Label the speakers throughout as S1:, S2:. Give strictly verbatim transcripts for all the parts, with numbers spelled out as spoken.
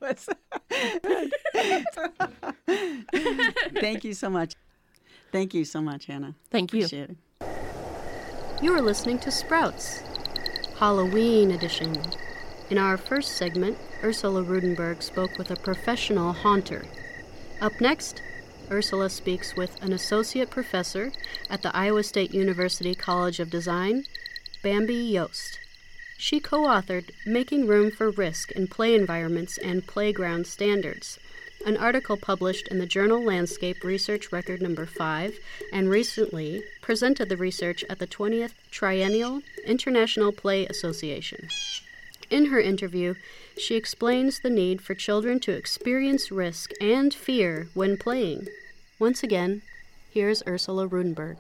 S1: was. Thank you so much. Thank you so much, Hannah.
S2: Thank you.
S1: Appreciate it.
S3: You are listening to Sprouts, Halloween edition. In our first segment, Ursula Rudenberg spoke with a professional haunter. Up next, Ursula speaks with an associate professor at the Iowa State University College of Design, Bambi Yost. She co-authored Making Room for Risk in Play Environments and Playground Standards, an article published in the journal Landscape Research Record Number five, and recently presented the research at the twentieth Triennial International Play Association. In her interview, she explains the need for children to experience risk and fear when playing. Once again, here's Ursula Rudenberg.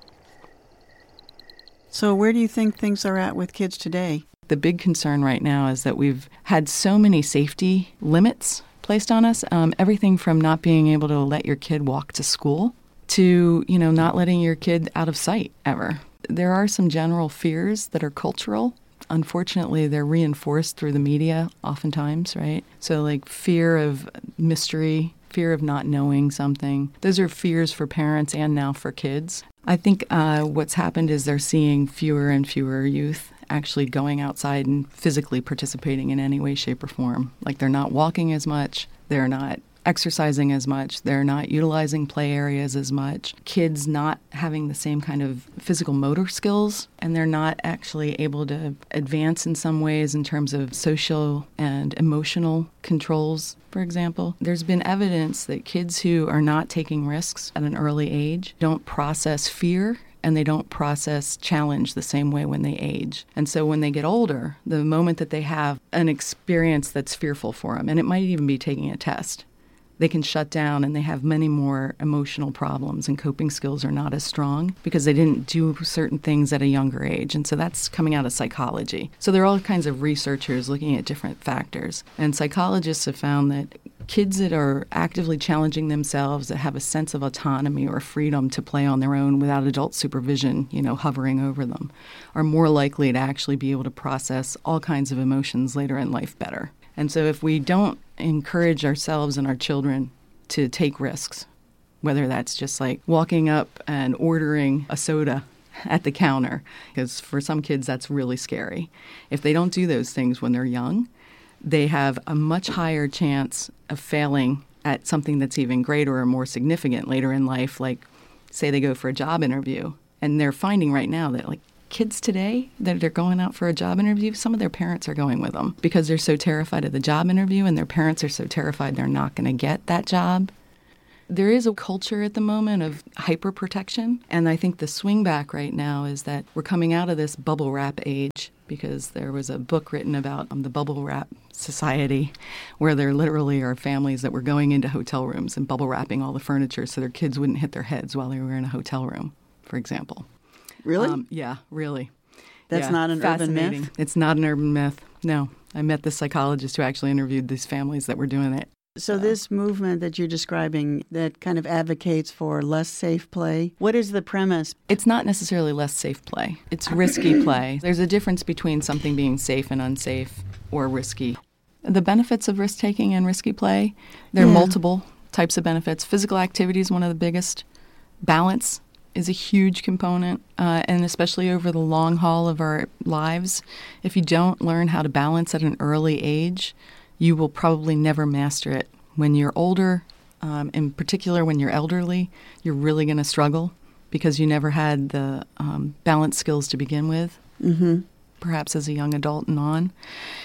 S1: So where do you think things are at with kids today?
S4: The big concern right now is that we've had so many safety limits placed on us, um, everything from not being able to let your kid walk to school to, you know, not letting your kid out of sight ever. There are some general fears that are cultural. Unfortunately, they're reinforced through the media oftentimes, right? So like fear of mystery, fear of not knowing something. Those are fears for parents and now for kids. I think uh, what's happened is they're seeing fewer and fewer youth actually going outside and physically participating in any way, shape, or form. Like they're not walking as much, they're not exercising as much, they're not utilizing play areas as much, kids not having the same kind of physical motor skills, and they're not actually able to advance in some ways in terms of social and emotional controls, for example. There's been evidence that kids who are not taking risks at an early age don't process fear and they don't process challenge the same way when they age. And so when they get older, the moment that they have an experience that's fearful for them, and it might even be taking a test, they can shut down and they have many more emotional problems and coping skills are not as strong because they didn't do certain things at a younger age. And so that's coming out of psychology. So there are all kinds of researchers looking at different factors. And psychologists have found that kids that are actively challenging themselves, that have a sense of autonomy or freedom to play on their own without adult supervision, you know, hovering over them, are more likely to actually be able to process all kinds of emotions later in life better. And so if we don't encourage ourselves and our children to take risks, whether that's just like walking up and ordering a soda at the counter, because for some kids that's really scary. If they don't do those things when they're young, they have a much higher chance of failing at something that's even greater or more significant later in life, like say they go for a job interview. And they're finding right now that like kids today that they're going out for a job interview, some of their parents are going with them because they're so terrified of the job interview and their parents are so terrified they're not going to get that job. There is a culture at the moment of hyperprotection, and I think the swing back right now is that we're coming out of this bubble wrap age because there was a book written about um, the bubble wrap society where there literally are families that were going into hotel rooms and bubble wrapping all the furniture so their kids wouldn't hit their heads while they were in a hotel room, for example.
S1: Really?
S4: Um, yeah, really.
S1: That's
S4: yeah,
S1: not an urban myth?
S4: It's not an urban myth. No. I met the psychologist who actually interviewed these families that were doing it.
S1: So this movement that you're describing that kind of advocates for less safe play, what is the premise?
S4: It's not necessarily less safe play. It's risky play. There's a difference between something being safe and unsafe or risky. The benefits of risk-taking and risky play, there are yeah. multiple types of benefits. Physical activity is one of the biggest. Balance is a huge component, uh, and especially over the long haul of our lives. If you don't learn how to balance at an early age, you will probably never master it. When you're older, um, in particular when you're elderly, you're really going to struggle because you never had the um, balance skills to begin with,
S1: mm-hmm.
S4: perhaps as a young adult and on.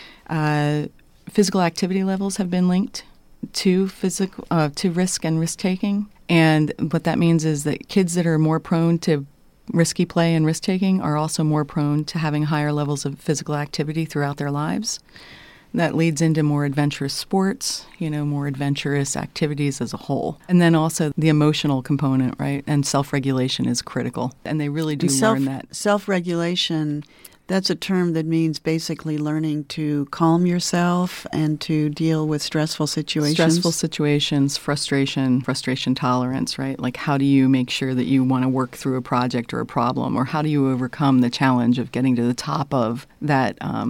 S4: Uh, physical activity levels have been linked to physical uh, to risk and risk-taking. And what that means is that kids that are more prone to risky play and risk-taking are also more prone to having higher levels of physical activity throughout their lives. That leads into more adventurous sports, you know, more adventurous activities as a whole. And then also the emotional component, right? And self-regulation is critical. And they really do
S1: self,
S4: learn that.
S1: Self-regulation, that's a term that means basically learning to calm yourself and to deal with stressful situations.
S4: Stressful situations, frustration, frustration tolerance, right? Like how do you make sure that you want to work through a project or a problem? Or how do you overcome the challenge of getting to the top of that um,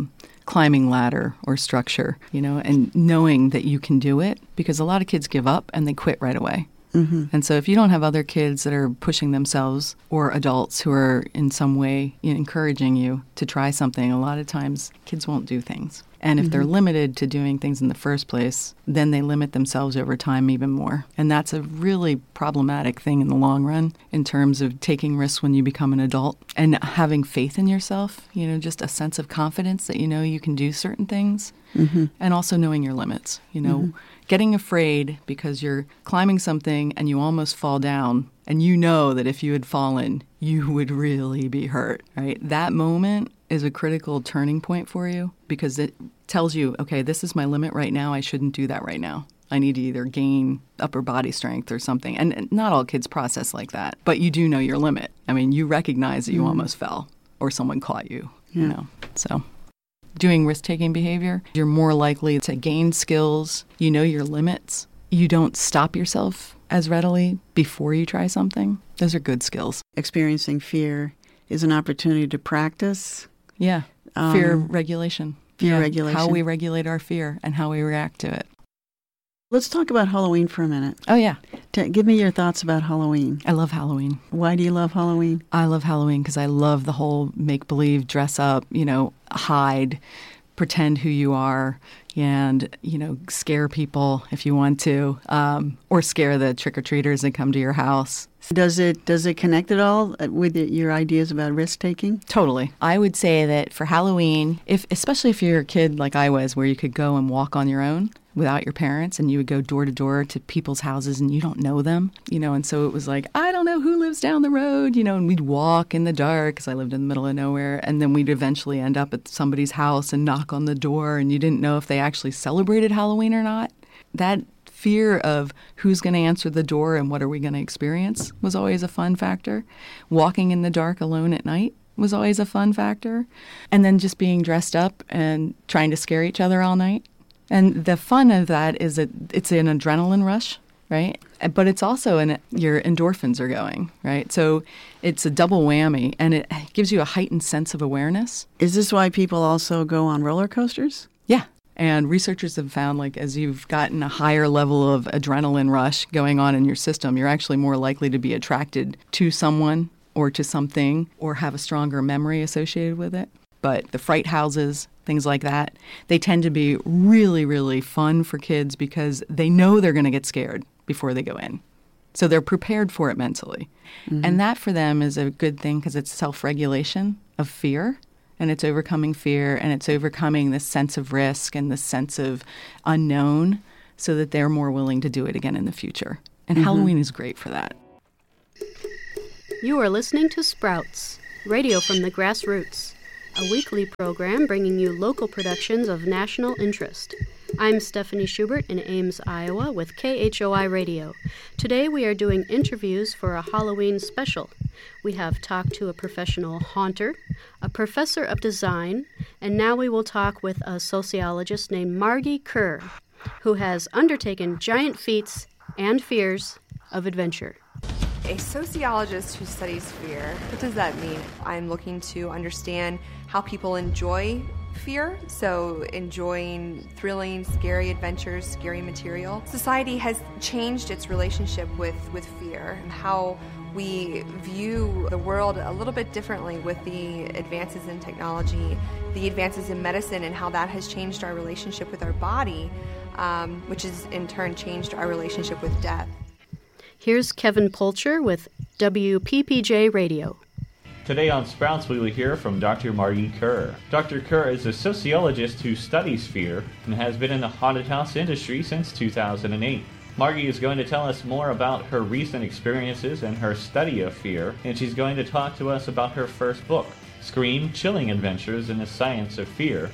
S4: climbing ladder or structure, you know, and knowing that you can do it, because a lot of kids give up and they quit right away. Mm-hmm. And so if you don't have other kids that are pushing themselves or adults who are in some way encouraging you to try something, a lot of times kids won't do things. And if mm-hmm. they're limited to doing things in the first place, then they limit themselves over time even more. And that's a really problematic thing in the long run in terms of taking risks when you become an adult and having faith in yourself, you know, just a sense of confidence that you know you can do certain things mm-hmm. and also knowing your limits, you know. Mm-hmm. Getting afraid because you're climbing something and you almost fall down and you know that if you had fallen, you would really be hurt, right? That moment is a critical turning point for you because it tells you, okay, this is my limit right now. I shouldn't do that right now. I need to either gain upper body strength or something. And not all kids process like that, but you do know your limit. I mean, you recognize that you mm. almost fell or someone caught you, yeah. you know, so... Doing risk-taking behavior, you're more likely to gain skills. You know your limits. You don't stop yourself as readily before you try something. Those are good skills.
S1: Experiencing fear is an opportunity to practice.
S4: Yeah, um, fear regulation.
S1: Fear
S4: yeah.
S1: regulation.
S4: How we regulate our fear and how we react to it.
S1: Let's talk about Halloween for a minute.
S4: Oh, yeah.
S1: T- give me your thoughts about Halloween.
S4: I love Halloween.
S1: Why do you love Halloween?
S4: I love Halloween because I love the whole make-believe, dress up, you know, hide, pretend who you are, and, you know, scare people if you want to, um, or scare the trick-or-treaters that come to your house.
S1: Does it does it connect at all with your ideas about risk-taking?
S4: Totally. I would say that for Halloween, if especially if you're a kid like I was, where you could go and walk on your own without your parents, and you would go door to door to people's houses and you don't know them, you know, and so it was like, I don't know who lives down the road, you know, and we'd walk in the dark because I lived in the middle of nowhere, and then we'd eventually end up at somebody's house and knock on the door, and you didn't know if they actually celebrated Halloween or not. That fear of who's going to answer the door and what are we going to experience was always a fun factor. Walking in the dark alone at night was always a fun factor. And then just being dressed up and trying to scare each other all night. And the fun of that is that it's an adrenaline rush, right? But it's also an, your endorphins are going, right? So it's a double whammy, and it gives you a heightened sense of awareness.
S1: Is this why people also go on roller coasters?
S4: Yeah. And researchers have found, like, as you've gotten a higher level of adrenaline rush going on in your system, you're actually more likely to be attracted to someone or to something or have a stronger memory associated with it. But the fright houses, things like that, they tend to be really, really fun for kids because they know they're going to get scared before they go in. So they're prepared for it mentally. Mm-hmm. And that for them is a good thing because it's self-regulation of fear. And it's overcoming fear, and it's overcoming this sense of risk and this sense of unknown so that they're more willing to do it again in the future. And mm-hmm. Halloween is great for that.
S3: You are listening to Sprouts, radio from the grassroots, a weekly program bringing you local productions of national interest. I'm Stephanie Schubert in Ames, Iowa with K H O I Radio. Today we are doing interviews for a Halloween special. We have talked to a professional haunter, a professor of design, and now we will talk with a sociologist named Margie Kerr, who has undertaken giant feats and fears of adventure.
S2: A sociologist who studies fear, what does that mean? I'm looking to understand how people enjoy fear, so enjoying thrilling, scary adventures, scary material. Society has changed its relationship with, with fear and how we view the world a little bit differently with the advances in technology, the advances in medicine, and how that has changed our relationship with our body, um, which has in turn changed our relationship with death.
S3: Here's Kevin Polcher with W P P J Radio.
S5: Today on Sprouts, we will hear from Doctor Margie Kerr. Doctor Kerr is a sociologist who studies fear and has been in the haunted house industry since two thousand eight. Margie is going to tell us more about her recent experiences and her study of fear, and she's going to talk to us about her first book, Scream: Chilling Adventures in the Science of Fear.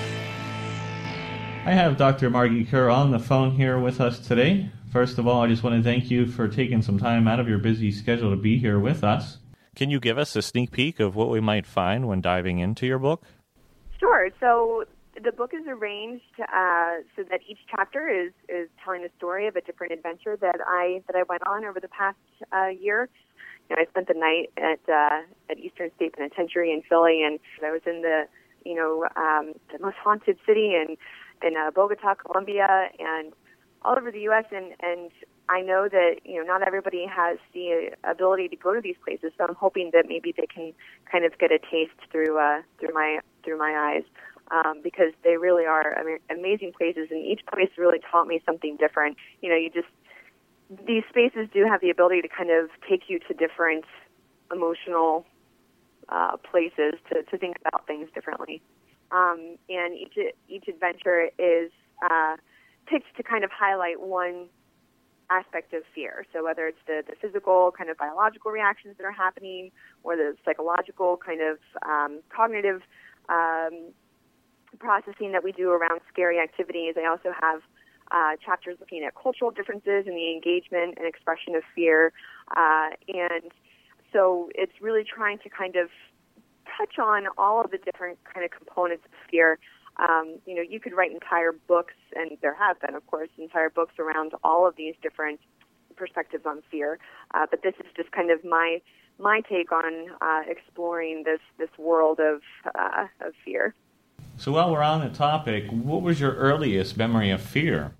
S5: I have Doctor Margie Kerr on the phone here with us today. First of all, I just want to thank you for taking some time out of your busy schedule to be here with us. Can you give us a sneak peek of what we might find when diving into your book?
S2: Sure. So the book is arranged uh, so that each chapter is, is telling the story of a different adventure that I that I went on over the past uh, year. You know, I spent the night at uh, at Eastern State Penitentiary in Philly, and I was in the
S6: you know, um, the most haunted city in, in uh, Bogota, Colombia, and all over the U S, and, and I know that, you know, not everybody has the ability to go to these places, so I'm hoping that maybe they can kind of get a taste through uh, through my through my eyes, um, because they really are amazing places, and each place really taught me something different. You know, you just, these spaces do have the ability to kind of take you to different emotional uh, places to, to think about things differently. Um, and each each adventure is uh, picked to kind of highlight one aspect of fear. So whether it's the, the physical kind of biological reactions that are happening, or the psychological kind of um, cognitive um, processing that we do around scary activities. I also have uh, chapters looking at cultural differences in the engagement and expression of fear. Uh, and so it's really trying to kind of touch on all of the different kind of components of fear. Um, you know, you could write entire books, and there have been, of course, entire books around all of these different perspectives on fear. Uh, but this is just kind of my my take on uh, exploring this this world of uh, of fear.
S5: So while we're on the topic, what was your earliest memory of fear?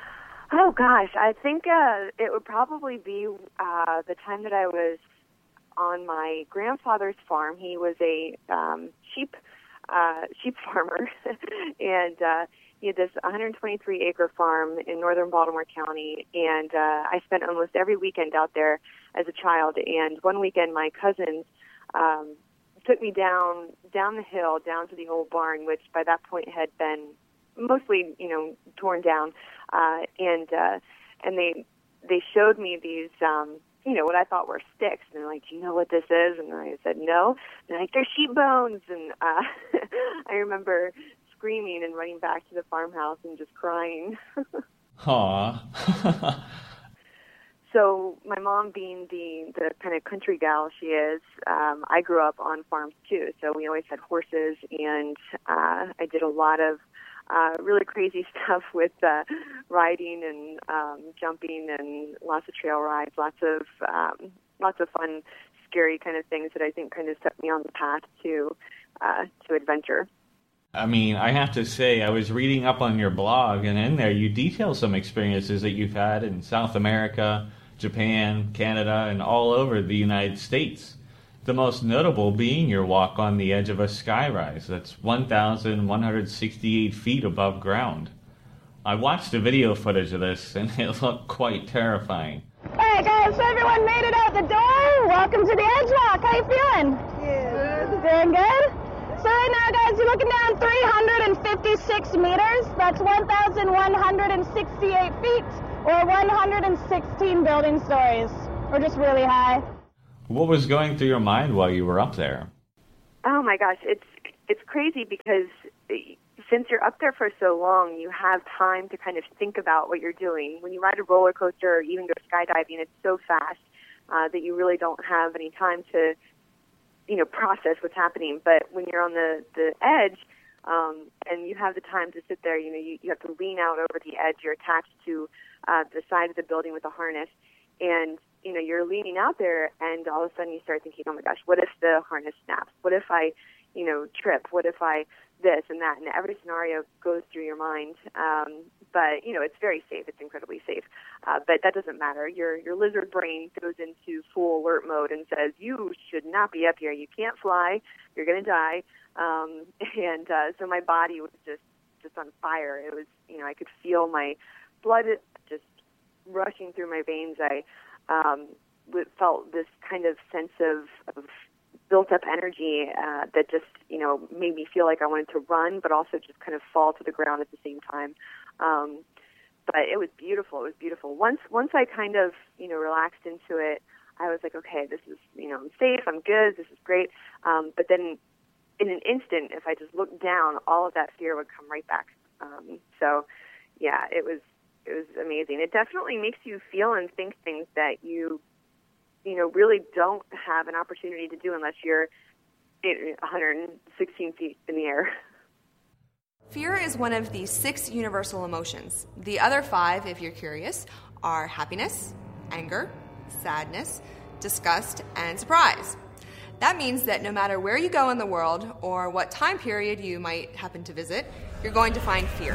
S6: Oh gosh, I think uh, it would probably be uh, the time that I was on my grandfather's farm. He was a um, sheep. Uh, sheep farmer, and uh, he had this one hundred twenty-three acre farm in northern Baltimore County, and uh, I spent almost every weekend out there as a child. And one weekend, my cousins um, took me down down the hill, down to the old barn, which by that point had been mostly, you know, torn down, uh, and uh, and they they showed me these. Um, you know, what I thought were sticks. And they're like, do you know what this is? And I said, no. And they're like, they're sheep bones. And uh, I remember screaming and running back to the farmhouse and just crying.
S5: Aw.
S6: So my mom being the, the kind of country gal she is, um, I grew up on farms too. So we always had horses, and uh, I did a lot of Uh, really crazy stuff with uh, riding and um, jumping, and lots of trail rides, lots of um, lots of fun, scary kind of things that I think kind of set me on the path to uh, to adventure.
S5: I mean, I have to say, I was reading up on your blog, and in there you detail some experiences that you've had in South America, Japan, Canada, and all over the United States. The most notable being your walk on the edge of a skyrise that's one thousand one hundred sixty-eight feet above ground. I watched the video footage of this, and it looked quite terrifying.
S7: Hey guys, so everyone made it out the door. Welcome to the Edge Walk. How you feeling? Good. Doing good? So right now, guys, you're looking down three hundred fifty-six meters. That's one thousand one hundred sixty-eight feet, or one hundred sixteen building stories. We're just really high.
S5: What was going through your mind while you were up there?
S6: Oh my gosh, it's it's crazy because since you're up there for so long, you have time to kind of think about what you're doing. When you ride a roller coaster or even go skydiving, it's so fast uh, that you really don't have any time to, you know, process what's happening. But when you're on the, the edge um, and you have the time to sit there, you know, you, you have to lean out over the edge. You're attached to uh, the side of the building with a harness. And, you know, you're leaning out there, and all of a sudden you start thinking, oh, my gosh, what if the harness snaps? What if I, you know, trip? What if I this and that? And every scenario goes through your mind. Um, but, you know, it's very safe. It's incredibly safe. Uh, but that doesn't matter. Your your lizard brain goes into full alert mode and says, you should not be up here. You can't fly. You're going to die. Um, and uh, so my body was just, just on fire. It was, you know, I could feel my blood just rushing through my veins. I um, felt this kind of sense of, of built-up energy uh, that just, you know, made me feel like I wanted to run, but also just kind of fall to the ground at the same time. Um, but it was beautiful. It was beautiful. Once once I kind of, you know, relaxed into it, I was like, okay, this is, you know, I'm safe, I'm good, this is great. Um, but then in an instant, if I just looked down, all of that fear would come right back. Um, so, yeah, it was It was amazing. It definitely makes you feel and think things that you, you know, really don't have an opportunity to do unless you're one hundred sixteen feet in the air.
S2: Fear is one of the six universal emotions. The other five, if you're curious, are happiness, anger, sadness, disgust, and surprise. That means that no matter where you go in the world or what time period you might happen to visit, you're going to find fear.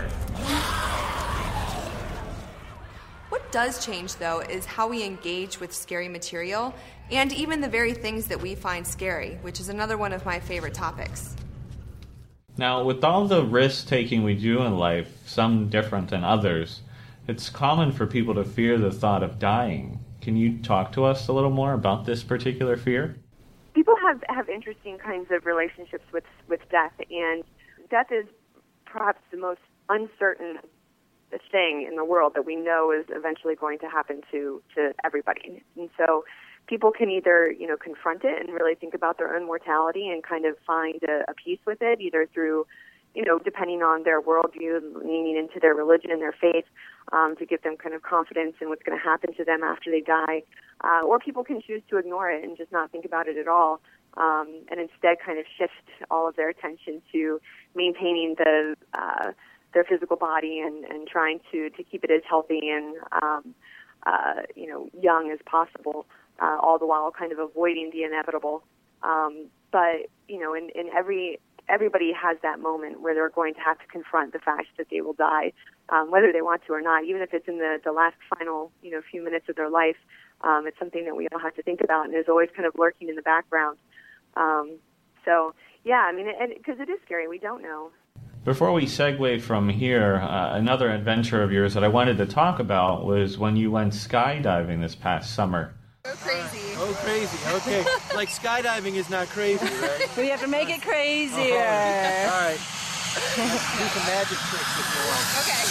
S2: What does change, though, is how we engage with scary material and even the very things that we find scary, which is another one of my favorite topics.
S5: Now, with all the risk-taking we do in life, some different than others, it's common for people to fear the thought of dying. Can you talk to us a little more about this particular fear?
S6: People have, have interesting kinds of relationships with, with death, and death is perhaps the most uncertain thing in the world that we know is eventually going to happen to, to everybody. And so people can either, you know, confront it and really think about their own mortality and kind of find a, a peace with it, either through, you know, depending on their worldview, leaning into their religion and their faith, um, to give them kind of confidence in what's going to happen to them after they die. Uh, or people can choose to ignore it and just not think about it at all, um, and instead kind of shift all of their attention to maintaining the uh, their physical body and, and trying to, to keep it as healthy and, um, uh, you know, young as possible, uh, all the while kind of avoiding the inevitable. Um, but, you know, in, in every, everybody has that moment where they're going to have to confront the fact that they will die, um, whether they want to or not, even if it's in the, the last final, you know, few minutes of their life. Um, it's something that we all have to think about and is always kind of lurking in the background. Um, so, yeah, I mean, because it is scary. We don't know.
S5: Before we segue from here, uh, another adventure of yours that I wanted to talk about was when you went skydiving this past summer.
S2: Oh, crazy.
S8: Oh, crazy. Okay. Like skydiving is not crazy, right?
S9: We have to make it crazier.
S8: Oh, all right. Let's do some magic tricks if you want.
S2: Okay.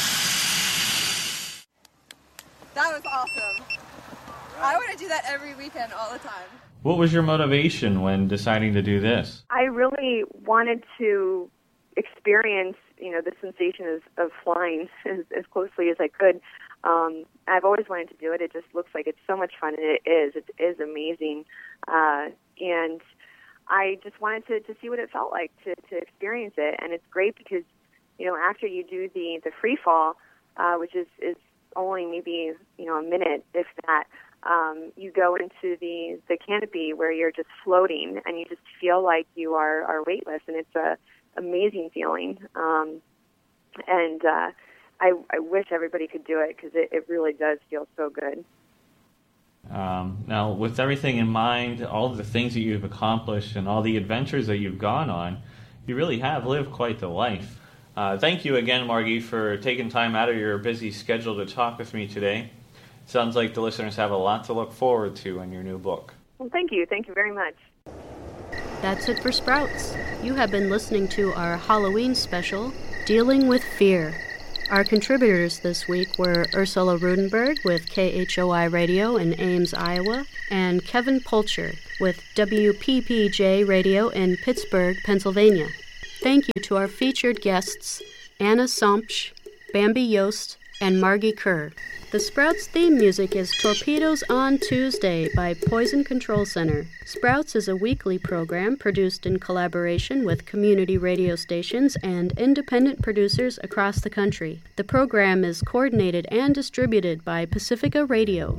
S2: That was awesome. I want to do that every weekend all the time.
S5: What was your motivation when deciding to do this?
S6: I really wanted to experience, you know, the sensation of, of flying as, as closely as I could. Um, I've always wanted to do it. It just looks like it's so much fun, and it is. It is amazing. Uh, and I just wanted to, to see what it felt like to, to experience it. And it's great because, you know, after you do the, the free fall, uh, which is, is only maybe, you know, a minute, if that, um, you go into the, the canopy where you're just floating and you just feel like you are, are weightless. And it's a amazing feeling. Um, and uh, I, I wish everybody could do it because it, it really does feel so good.
S5: Um, now, with everything in mind, all the things that you've accomplished and all the adventures that you've gone on, you really have lived quite the life. Uh, thank you again, Margie, for taking time out of your busy schedule to talk with me today. Sounds like the listeners have a lot to look forward to in your new book.
S6: Well, thank you. Thank you very much.
S3: That's it for Sprouts. You have been listening to our Halloween special, Dealing with Fear. Our contributors this week were Ursula Rudenberg with K H O I Radio in Ames, Iowa, and Kevin Polcher with W P P J Radio in Pittsburgh, Pennsylvania. Thank you to our featured guests, Anna Sompsch, Bambi Yost, and Margie Kerr. The Sprouts theme music is Torpedoes on Tuesday by Poison Control Center. Sprouts is a weekly program produced in collaboration with community radio stations and independent producers across the country. The program is coordinated and distributed by Pacifica Radio.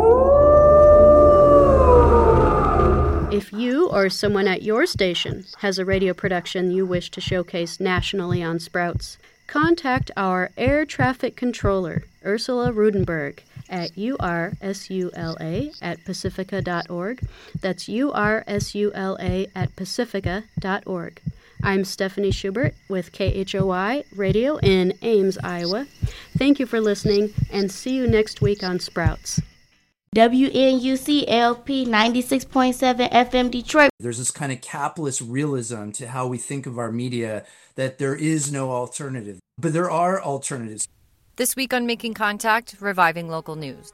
S3: If you or someone at your station has a radio production you wish to showcase nationally on Sprouts, contact our air traffic controller, Ursula Rudenberg, at U R S U L A at pacifica dot org. That's U R S U L A at pacifica dot org. I'm Stephanie Schubert with K H O I Radio in Ames, Iowa. Thank you for listening, and see you next week on Sprouts.
S10: W N U C L P ninety-six point seven F M Detroit.
S11: There's this kind of capitalist realism to how we think of our media, that there is no alternative. But there are alternatives.
S12: This week on Making Contact, reviving local news.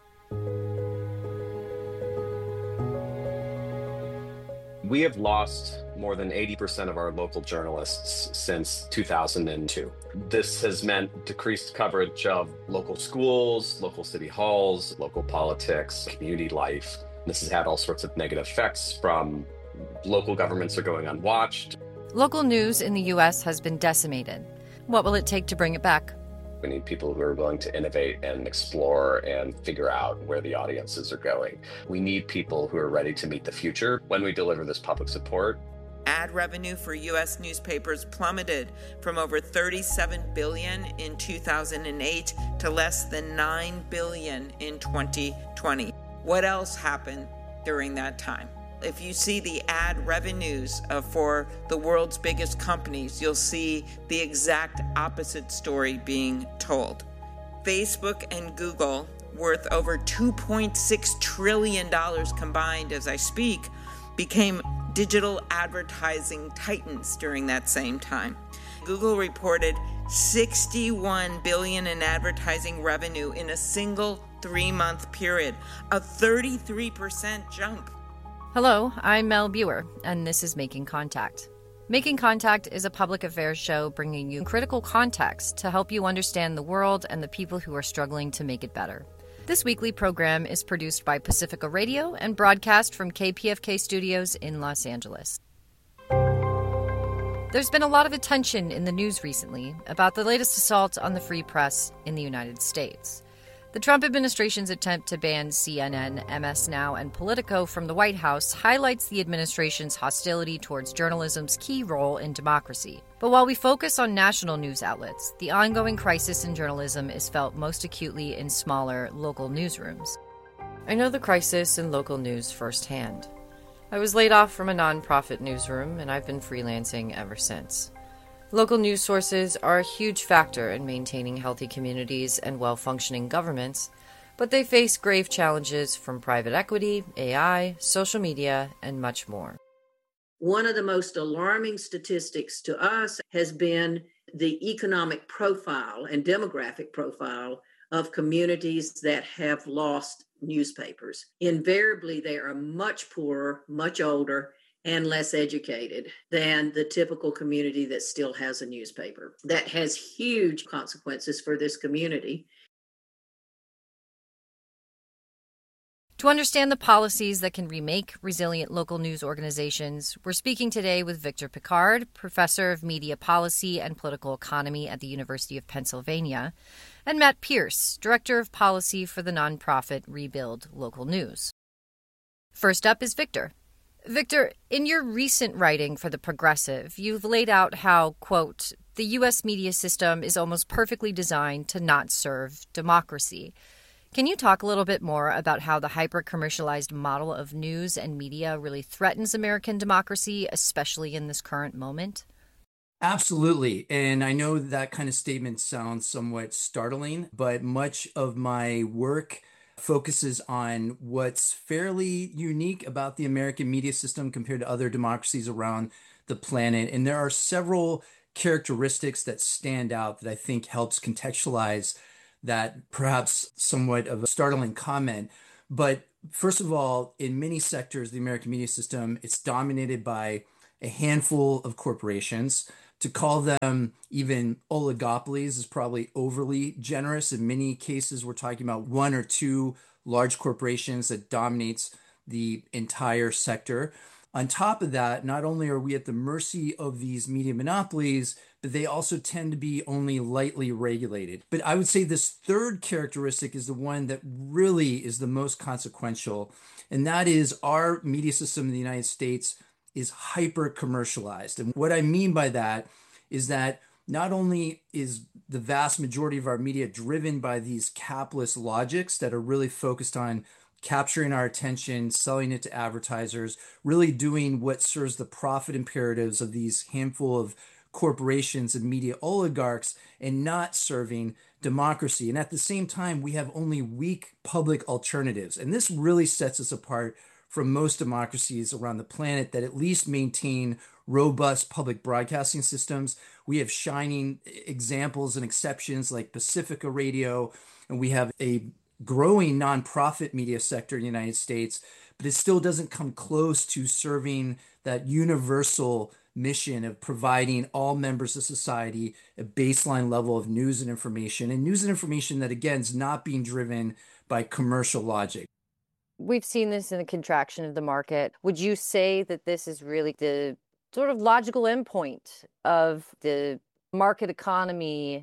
S13: We have lost more than eighty percent of our local journalists since two thousand two. This has meant decreased coverage of local schools, local city halls, local politics, community life. This has had all sorts of negative effects, from local governments are going unwatched.
S12: Local news in the U S has been decimated. What will it take to bring it back?
S13: We need people who are willing to innovate and explore and figure out where the audiences are going. We need people who are ready to meet the future when we deliver this public support.
S9: Ad revenue for U S newspapers plummeted from over thirty-seven billion dollars in two thousand eight to less than nine billion dollars in twenty twenty. What else happened during that time? If you see the ad revenues uh, for the world's biggest companies, you'll see the exact opposite story being told. Facebook and Google, worth over two point six trillion dollars combined as I speak, became digital advertising titans during that same time. Google reported sixty-one billion dollars in advertising revenue in a single three-month period, a thirty-three percent jump.
S12: Hello, I'm Mel Buer, and this is Making Contact. Making Contact is a public affairs show bringing you critical context to help you understand the world and the people who are struggling to make it better. This weekly program is produced by Pacifica Radio and broadcast from K P F K Studios in Los Angeles. There's been a lot of attention in the news recently about the latest assault on the free press in the United States. The Trump administration's attempt to ban C N N, M S Now, and Politico from the White House highlights the administration's hostility towards journalism's key role in democracy. But while we focus on national news outlets, the ongoing crisis in journalism is felt most acutely in smaller, local newsrooms. I know the crisis in local news firsthand. I was laid off from a nonprofit newsroom, and I've been freelancing ever since. Local news sources are a huge factor in maintaining healthy communities and well-functioning governments, but they face grave challenges from private equity, A I, social media, and much more.
S14: One of the most alarming statistics to us has been the economic profile and demographic profile of communities that have lost newspapers. Invariably, they are much poorer, much older, and less educated than the typical community that still has a newspaper. That has huge consequences for this community.
S12: To understand the policies that can remake resilient local news organizations, we're speaking today with Victor Pickard, professor of media policy and political economy at the University of Pennsylvania, and Matt Pierce, director of policy for the nonprofit Rebuild Local News. First up is Victor. Victor, in your recent writing for The Progressive, you've laid out how, quote, the U S media system is almost perfectly designed to not serve democracy. Can you talk a little bit more about how the hyper-commercialized model of news and media really threatens American democracy, especially in this current moment?
S11: Absolutely. And I know that kind of statement sounds somewhat startling, but much of my work focuses on what's fairly unique about the American media system compared to other democracies around the planet. And there are several characteristics that stand out that I think helps contextualize that perhaps somewhat of a startling comment. But first of all, in many sectors of the American media system, it's dominated by a handful of corporations. To call them even oligopolies is probably overly generous. In many cases, we're talking about one or two large corporations that dominates the entire sector. On top of that, not only are we at the mercy of these media monopolies, but they also tend to be only lightly regulated. But I would say this third characteristic is the one that really is the most consequential, and that is our media system in the United States is hyper commercialized. And what I mean by that is that not only is the vast majority of our media driven by these capitalist logics that are really focused on capturing our attention, selling it to advertisers, really doing what serves the profit imperatives of these handful of corporations and media oligarchs and not serving democracy. And at the same time, we have only weak public alternatives. And this really sets us apart from most democracies around the planet that at least maintain robust public broadcasting systems. We have shining examples and exceptions like Pacifica Radio, and we have a growing nonprofit media sector in the United States, but it still doesn't come close to serving that universal mission of providing all members of society a baseline level of news and information, and news and information that, again, is not being driven by commercial logic.
S15: We've seen this in the contraction of the market. Would you say that this is really the sort of logical endpoint of the market economy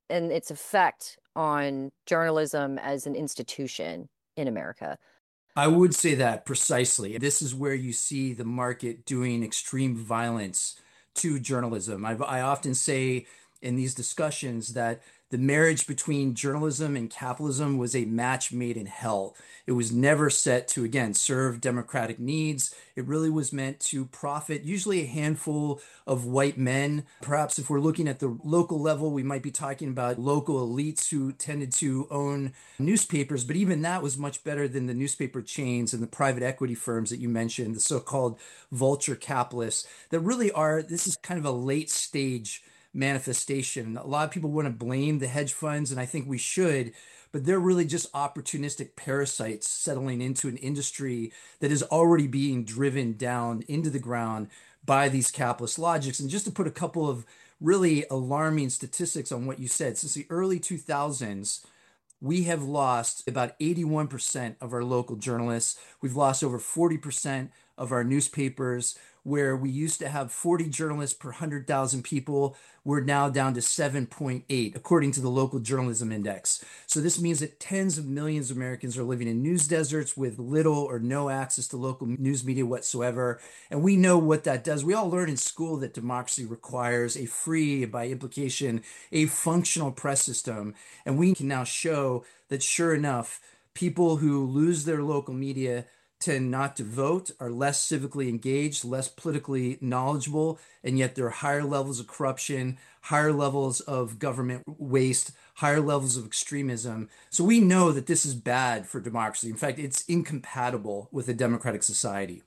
S12: and its effect on journalism as an institution in America?
S11: I would say that precisely. This is where you see the market doing extreme violence to journalism. I've, I often say in these discussions that the marriage between journalism and capitalism was a match made in hell. It was never set to, again, serve democratic needs. It really was meant to profit usually a handful of white men. Perhaps if we're looking at the local level, we might be talking about local elites who tended to own newspapers, but even that was much better than the newspaper chains and the private equity firms that you mentioned, the so-called vulture capitalists that really are, this is kind of a late stage manifestation. A lot of people want to blame the hedge funds, and I think we should, but they're really just opportunistic parasites settling into an industry that is already being driven down into the ground by these capitalist logics. And just to put a couple of really alarming statistics on what you said, since the early two thousands, we have lost about eighty-one percent of our local journalists. We've lost over forty percent of our newspapers. Where we used to have forty journalists per one hundred thousand people, we're now down to seven point eight, according to the Local Journalism Index. So this means that tens of millions of Americans are living in news deserts with little or no access to local news media whatsoever. And we know what that does. We all learn in school that democracy requires a free, by implication, a functional press system. And we can now show that, sure enough, people who lose their local media tend not to vote, are less civically engaged, less politically knowledgeable, and yet there are higher levels of corruption, higher levels of government waste, higher levels of extremism. So we know that this is bad for democracy. In fact, it's incompatible with a democratic society.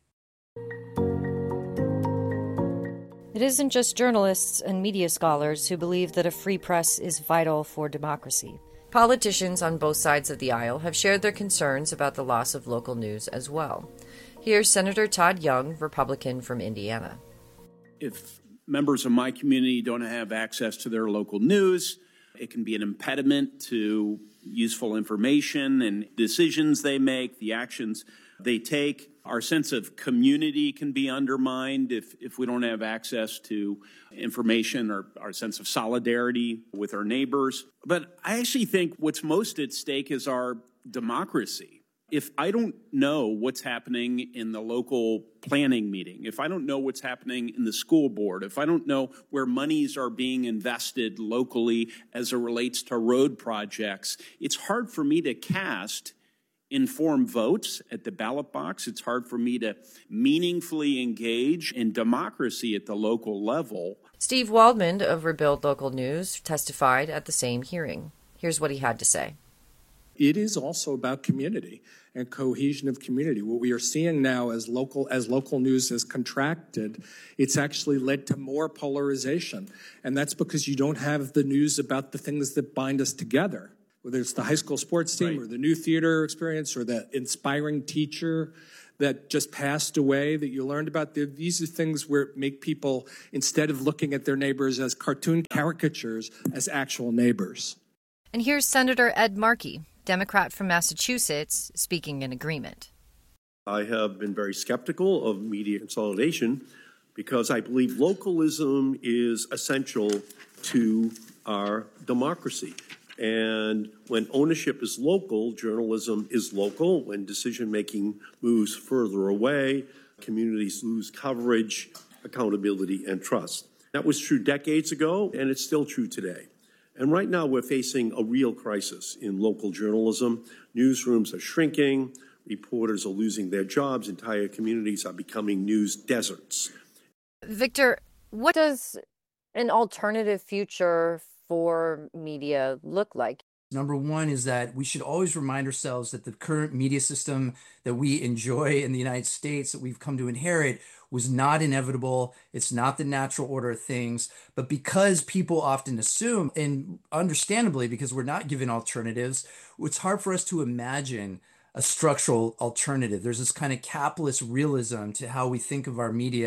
S12: It isn't just journalists and media scholars who believe that a free press is vital for democracy. Politicians on both sides of the aisle have shared their concerns about the loss of local news as well. Here's Senator Todd Young, Republican from Indiana.
S16: If members of my community don't have access to their local news, it can be an impediment to useful information and decisions they make, the actions they take. Our sense of community can be undermined if, if we don't have access to information, or our sense of solidarity with our neighbors. But I actually think what's most at stake is our democracy. If I don't know what's happening in the local planning meeting, if I don't know what's happening in the school board, if I don't know where monies are being invested locally as it relates to road projects, it's hard for me to cast informed votes at the ballot box. It's hard for me to meaningfully engage in democracy at the local level.
S12: Steve Waldman of Rebuild Local News testified at the same hearing. Here's what he had to say.
S17: It is also about community and cohesion of community. What we are seeing now as local as local news has contracted, it's actually led to more polarization. And that's because you don't have the news about the things that bind us together, whether it's the high school sports team right. or the new theater experience or the inspiring teacher that just passed away that you learned about. These are things where make people, instead of looking at their neighbors as cartoon caricatures, as actual neighbors.
S12: And here's Senator Ed Markey, Democrat from Massachusetts, speaking in agreement.
S18: I have been very skeptical of media consolidation because I believe localism is essential to our democracy. And when ownership is local, journalism is local. When decision-making moves further away, communities lose coverage, accountability, and trust. That was true decades ago, and it's still true today. And right now, we're facing a real crisis in local journalism. Newsrooms are shrinking. Reporters are losing their jobs. Entire communities are becoming news deserts.
S15: Victor, what does an alternative future for media look like?
S11: Number one is that we should always remind ourselves that the current media system that we enjoy in the United States, that we've come to inherit, was not inevitable. It's not the natural order of things. But because people often assume, and understandably because we're not given alternatives, it's hard for us to imagine a structural alternative. There's this kind of capitalist realism to how we think of our media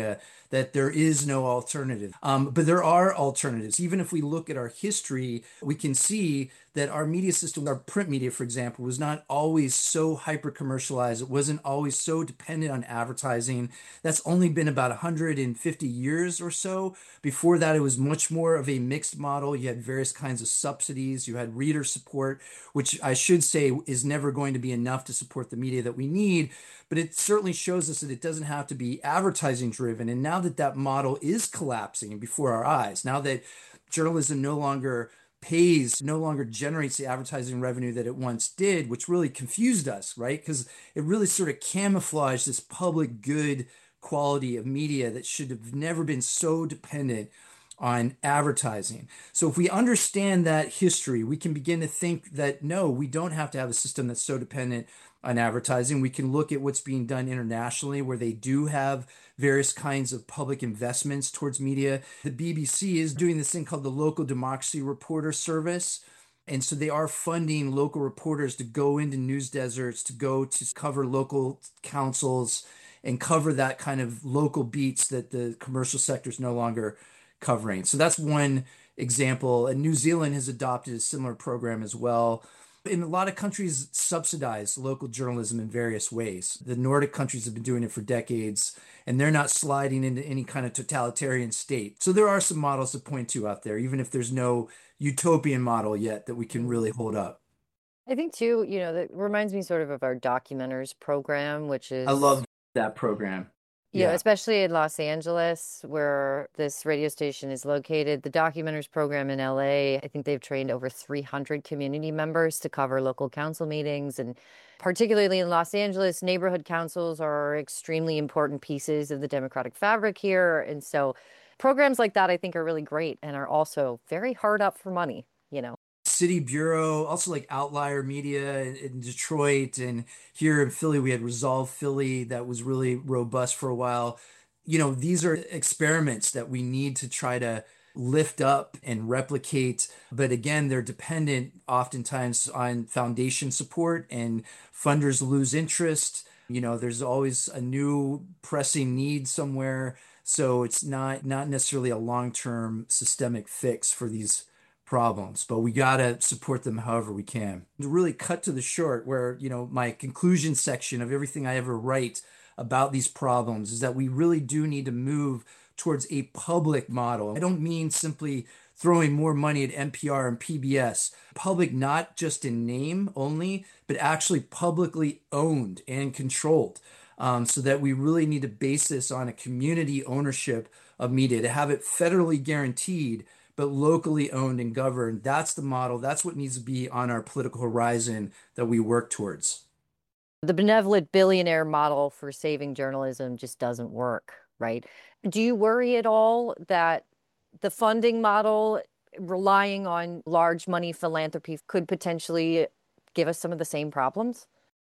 S11: that there is no alternative. Um, but there are alternatives. Even if we look at our history, we can see that our media system, our print media, for example, was not always so hyper commercialized. It wasn't always so dependent on advertising. That's only been about one hundred fifty years or so. Before that, it was much more of a mixed model. You had various kinds of subsidies. You had reader support, which I should say is never going to be enough to support the media that we need. But it certainly shows us that it doesn't have to be advertising driven. And now that that model is collapsing before our eyes, now that journalism no longer pays, no longer generates the advertising revenue that it once did, which really confused us, right? Because it really sort of camouflaged this public good quality of media that should have never been so dependent on advertising. So if we understand that history, we can begin to think that, no, we don't have to have a system that's so dependent on advertising. We can look at what's being done internationally, where they do have various kinds of public investments towards media. The B B C is doing this thing called the Local Democracy Reporter Service. And so they are funding local reporters to go into news deserts, to go to cover local councils and cover that kind of local beats that the commercial sector is no longer covering. So that's one example. And New Zealand has adopted a similar program as well. In a lot of countries subsidize local journalism in various ways. The Nordic countries have been doing it for decades, and they're not sliding into any kind of totalitarian state. So there are some models to point to out there, even if there's no utopian model yet that we can really hold up.
S15: I think too, you know, that reminds me sort of of our Documenters program, which is...
S11: I love that program.
S15: Yeah, yeah, especially in Los Angeles, where this radio station is located. The Documenters program in L A, I think they've trained over three hundred community members to cover local council meetings. And particularly in Los Angeles, neighborhood councils are extremely important pieces of the democratic fabric here. And so programs like that, I think, are really great and are also very hard up for money, you know.
S11: City Bureau, also like Outlier Media in, in Detroit, and here in Philly we had Resolve Philly that was really robust for a while. You know, these are experiments that we need to try to lift up and replicate, but again, they're dependent oftentimes on foundation support, and funders lose interest. You know, there's always a new pressing need somewhere, so it's not not necessarily a long-term systemic fix for these problems, but we got to support them however we can. To really cut to the short, where, you know, my conclusion section of everything I ever write about these problems is that we really do need to move towards a public model. I don't mean simply throwing more money at N P R and P B S. Public not just in name only, but actually publicly owned and controlled. Um, so that we really need to base this on a community ownership of media, to have it federally guaranteed, but locally owned and governed. That's the model. That's what needs to be on our political horizon that we work towards.
S15: The benevolent billionaire model for saving journalism just doesn't work, right? Do you worry at all that the funding model, relying on large money philanthropy, could potentially give us some of the same problems?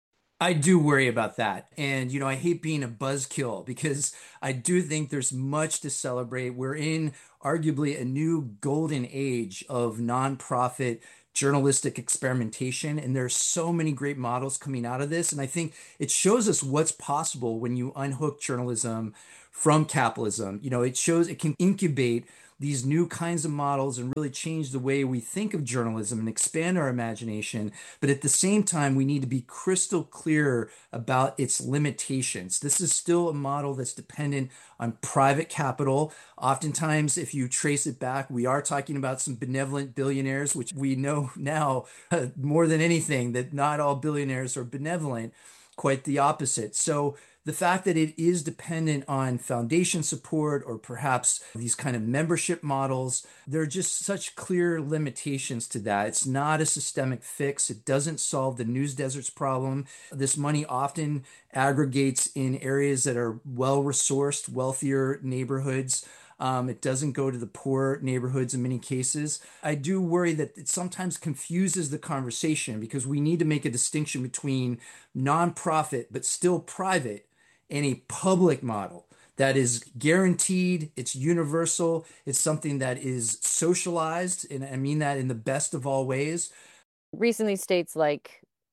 S11: I do worry about that. And, you know, I hate being a buzzkill because I do think there's much to celebrate. We're in arguably a new golden age of nonprofit journalistic experimentation. And there's so many great models coming out of this. And I think it shows us what's possible when you unhook journalism from capitalism. You know, it shows it can incubate these new kinds of models and really change the way we think of journalism and expand our imagination. But at the same time, we need to be crystal clear about its limitations. This is still a model that's dependent on private capital. Oftentimes, if you trace it back, we are talking about some benevolent billionaires, which we know now uh, more than anything that not all billionaires are benevolent, quite the opposite. So the fact that it is dependent on foundation support or perhaps these kind of membership models, there are just such clear limitations to that. It's not a systemic fix. It doesn't solve the news deserts problem. This money often aggregates in areas that are well-resourced, wealthier neighborhoods. Um, it doesn't go to the poor neighborhoods in many cases. I do worry that it sometimes confuses the conversation because we need to make a distinction between nonprofit but still private and a public model that is guaranteed, it's universal, it's something that is socialized, and I mean that in the best of all ways.
S15: Recently, states like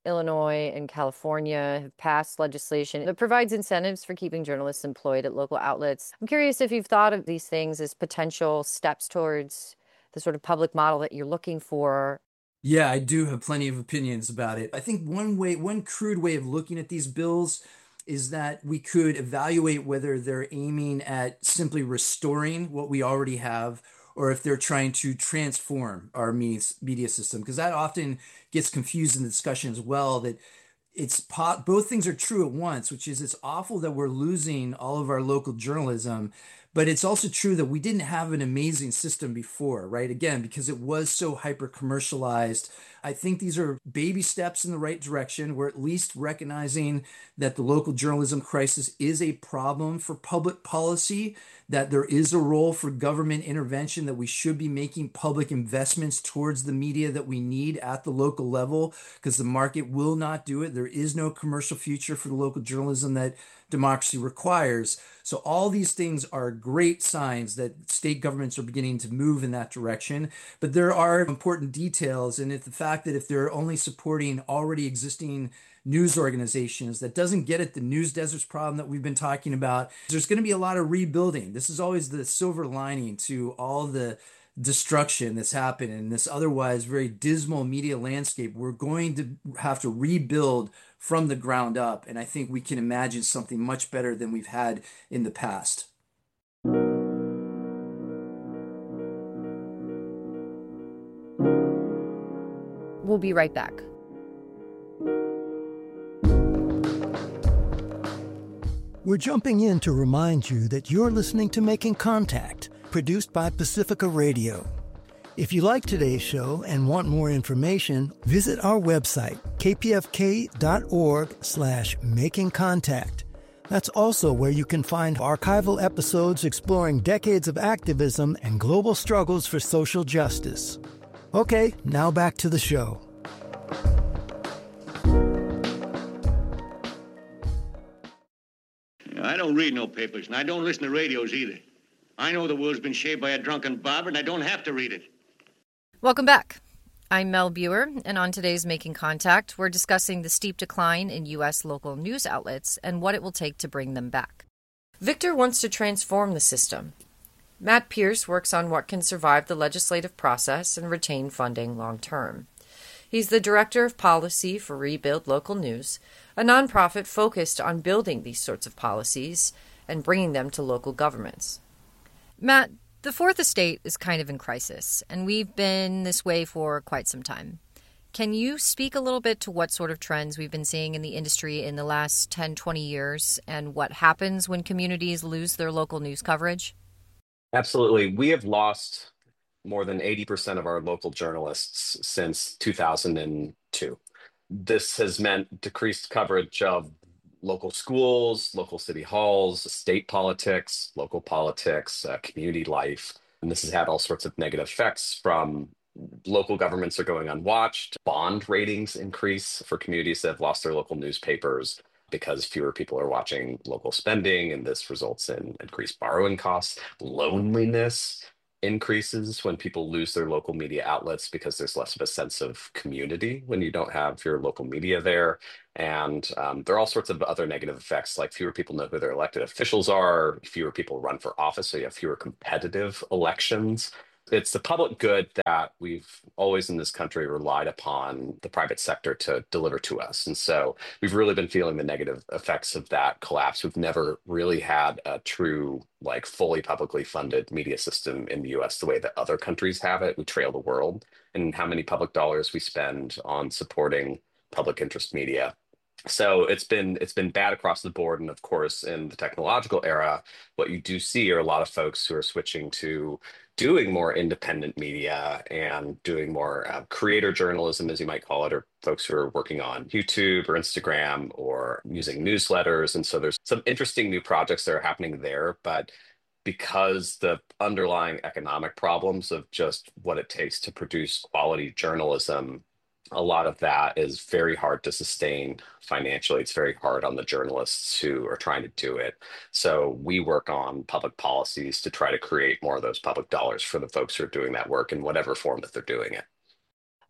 S15: Illinois and California have passed legislation that provides incentives for keeping journalists employed at local outlets. I'm curious if you've thought of these things as potential steps towards the sort of public model that you're looking for.
S11: Yeah, I do have plenty of opinions about it. I think one way, one crude way of looking at these bills is that we could evaluate whether they're aiming at simply restoring what we already have, or if they're trying to transform our media, media system, because that often gets confused in the discussion as well, that it's po- both things are true at once, which is it's awful that we're losing all of our local journalism, but it's also true that we didn't have an amazing system before, right? Again, because it was so hyper commercialized. I think these are baby steps in the right direction. We're at least recognizing that the local journalism crisis is a problem for public policy, that there is a role for government intervention, that we should be making public investments towards the media that we need at the local level, because the market will not do it. There is no commercial future for the local journalism that democracy requires. So all these things are great signs that state governments are beginning to move in that direction. But there are important details. And if the fact that if they're only supporting already existing news organizations, that doesn't get at the news deserts problem that we've been talking about. There's going to be a lot of rebuilding. This is always the silver lining to all the destruction that's happened in this otherwise very dismal media landscape. We're going to have to rebuild from the ground up. And I think we can imagine something much better than we've had in the past.
S12: We'll be right back.
S19: We're jumping in to remind you that you're listening to Making Contact, produced by Pacifica Radio. If you like today's show and want more information, visit our website, k p f k dot org slash making contact. That's also where you can find archival episodes exploring decades of activism and global struggles for social justice. Okay, now back to the show.
S20: I don't read no papers, and I don't listen to radios either. I know the world's been shaped by a drunken barber, and I don't have to read it.
S12: Welcome back. I'm Mel Buer, and on today's Making Contact, we're discussing the steep decline in U S local news outlets and what it will take to bring them back. Victor wants to transform the system. Matt Pierce works on what can survive the legislative process and retain funding long term. He's the Director of Policy for Rebuild Local News, a nonprofit focused on building these sorts of policies and bringing them to local governments. Matt, the Fourth Estate is kind of in crisis, and we've been this way for quite some time. Can you speak a little bit to what sort of trends we've been seeing in the industry in the last ten, twenty years and what happens when communities lose their local news coverage?
S13: Absolutely. We have lost more than eighty percent of our local journalists since two thousand two. This has meant decreased coverage of local schools, local city halls, state politics, local politics, uh, community life. And this has had all sorts of negative effects from local governments are going unwatched, bond ratings increase for communities that have lost their local newspapers because fewer people are watching local spending, and this results in increased borrowing costs. Loneliness increases when people lose their local media outlets because there's less of a sense of community when you don't have your local media there. And um, there are all sorts of other negative effects, like fewer people know who their elected officials are, fewer people run for office, so you have fewer competitive elections. It's the public good that we've always in this country relied upon the private sector to deliver to us. And so we've really been feeling the negative effects of that collapse. We've never really had a true, like fully publicly funded media system in the U S the way that other countries have it. We trail the world in how many public dollars we spend on supporting public interest media. So it's been it's been bad across the board. And of course, in the technological era, what you do see are a lot of folks who are switching to doing more independent media and doing more uh, creator journalism, as you might call it, or folks who are working on YouTube or Instagram or using newsletters. And so there's some interesting new projects that are happening there. But because the underlying economic problems of just what it takes to produce quality journalism, a lot of that is very hard to sustain financially. It's very hard on the journalists who are trying to do it. So we work on public policies to try to create more of those public dollars for the folks who are doing that work in whatever form that they're doing it.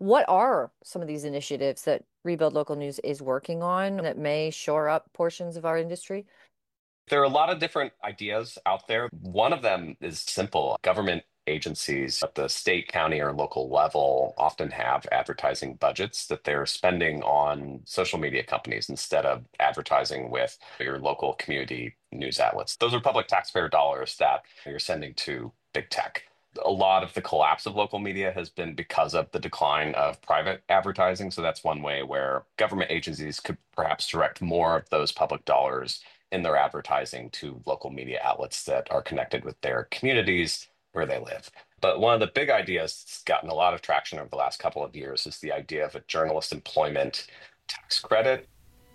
S15: What are some of these initiatives that Rebuild Local News is working on that may shore up portions of our industry?
S13: There are a lot of different ideas out there. One of them is simple. Government agencies at the state, county, or local level often have advertising budgets that they're spending on social media companies instead of advertising with your local community news outlets. Those are public taxpayer dollars that you're sending to big tech. A lot of the collapse of local media has been because of the decline of private advertising. So that's one way where government agencies could perhaps direct more of those public dollars in their advertising to local media outlets that are connected with their communities where they live. But one of the big ideas that's gotten a lot of traction over the last couple of years is the idea of a journalist employment tax credit.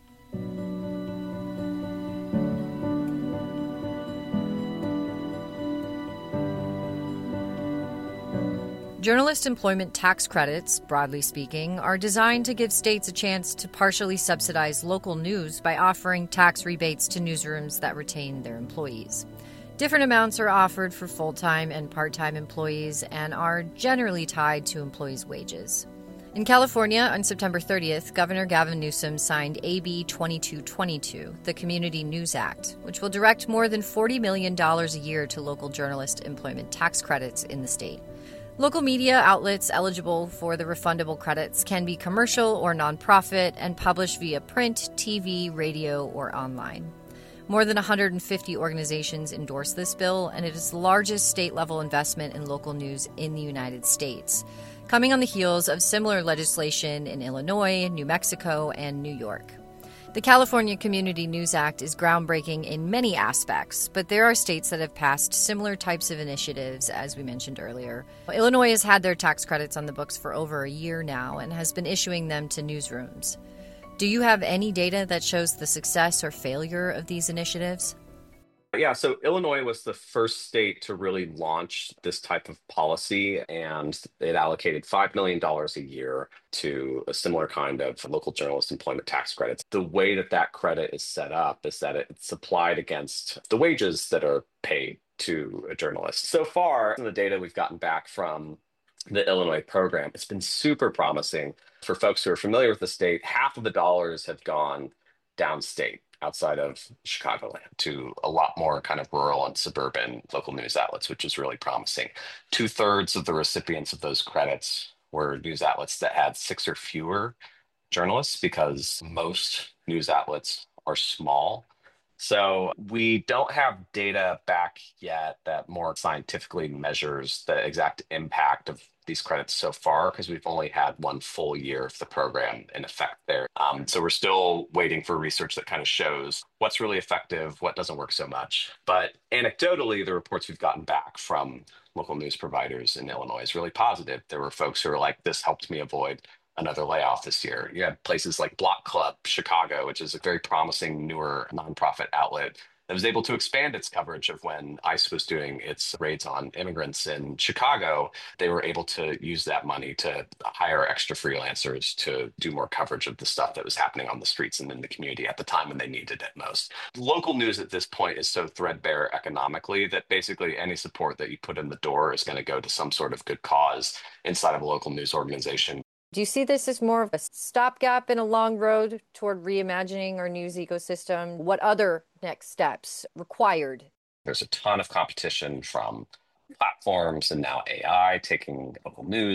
S12: Journalist employment tax credits, broadly speaking, are designed to give states a chance to partially subsidize local news by offering tax rebates to newsrooms that retain their employees. Different amounts are offered for full-time and part-time employees and are generally tied to employees' wages. In California, on September thirtieth, Governor Gavin Newsom signed A B twenty-two twenty-two, the Community News Act, which will direct more than forty million dollars a year to local journalist employment tax credits in the state. Local media outlets eligible for the refundable credits can be commercial or nonprofit and publish via print, T V, radio, or online. More than one hundred fifty organizations endorse this bill, and it is the largest state-level investment in local news in the United States, coming on the heels of similar legislation in Illinois, New Mexico, and New York. The California Community News Act is groundbreaking in many aspects, but there are states that have passed similar types of initiatives, as we mentioned earlier. Illinois has had their tax credits on the books for over a year now and has been issuing them to newsrooms. Do you have any data that shows the success or failure of these initiatives?
S13: Yeah, so Illinois was the first state to really launch this type of policy, and it allocated five million dollars a year to a similar kind of local journalist employment tax credits. The way that that credit is set up is that it's applied against the wages that are paid to a journalist. So far, in the data we've gotten back from the Illinois program, it's been super promising. For folks who are familiar with the state, half of the dollars have gone downstate, outside of Chicagoland, to a lot more kind of rural and suburban local news outlets, which is really promising. Two thirds of the recipients of those credits were news outlets that had six or fewer journalists, because most news outlets are small. So we don't have data back yet that more scientifically measures the exact impact of these credits so far, because we've only had one full year of the program in effect there. Um, so we're still waiting for research that kind of shows what's really effective, what doesn't work so much. But anecdotally, the reports we've gotten back from local news providers in Illinois is really positive. There were folks who were like, this helped me avoid another layoff this year. You had places like Block Club Chicago, which is a very promising newer nonprofit outlet that was able to expand its coverage of when ICE was doing its raids on immigrants in Chicago. They were able to use that money to hire extra freelancers to do more coverage of the stuff that was happening on the streets and in the community at the time when they needed it most. Local news at this point is so threadbare economically that basically any support that you put in the door is going to go to some sort of good cause inside of a local news organization.
S15: Do you see this as more of a stopgap in a long road toward reimagining our news ecosystem? What other next steps required?
S13: There's a ton of competition from platforms and now A I taking local news